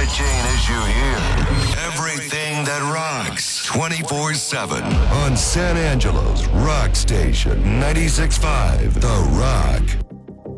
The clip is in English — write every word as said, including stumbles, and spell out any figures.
chain as you hear. Everything that rocks twenty-four seven on San Angelo's Rock Station ninety-six point five The Rock.